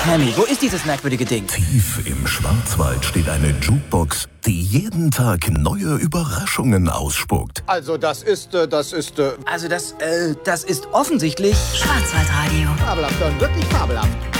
Cammy, wo ist dieses merkwürdige Ding? Tief im Schwarzwald steht eine Jukebox, die jeden Tag neue Überraschungen ausspuckt. Also das ist das ist offensichtlich Schwarzwaldradio. fabelhaft, wirklich fabelhaft.